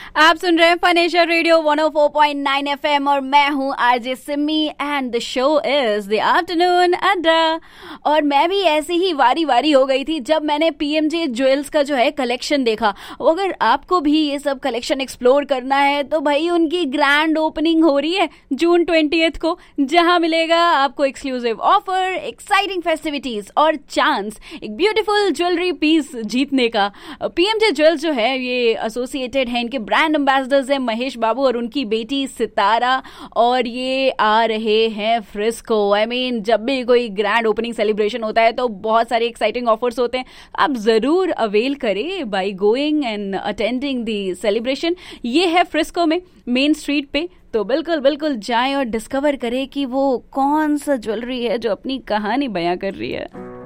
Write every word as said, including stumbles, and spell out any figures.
आप सुन रहे हैं फनेशर radio one O four point nine FM और मैं हूं RJ Simi and the show is the afternoon अड्डा। और मैं भी ऐसे ही वारी वारी हो गई थी जब मैंने पीएमजे ज्वेल्स का जो है कलेक्शन देखा। अगर आपको भी ये सब कलेक्शन एक्सप्लोर करना है तो भाई उनकी ग्रैंड ओपनिंग हो रही है जून ट्वेंटियथ को, जहां मिलेगा आपको एक्सक्लूसिव ऑफर, एक्साइटिंग फेस्टिविटीज और चांस एक ब्यूटीफुल ज्वेलरी पीस जीतने का। पीएमजे ज्वेल्स जो है ये एसोसिएटेड है, इनके ब्रांड एम्बेसडर्स हैं महेश बाबू और उनकी बेटी सितारा, और ये आ रहे हैं फ्रिस्को। आई मीन जब भी कोई ग्रैंड ओपनिंग सेलिब्रेशन होता है तो बहुत सारे एक्साइटिंग ऑफर्स होते हैं, आप जरूर अवेल करें by going and attending the celebration. ये है फ्रिस्को में, मेन स्ट्रीट पे, तो बिल्कुल बिल्कुल जाएं और डिस्कवर करें कि वो कौन सा ज्वेलरी है जो अपनी कहानी बयां कर रही है।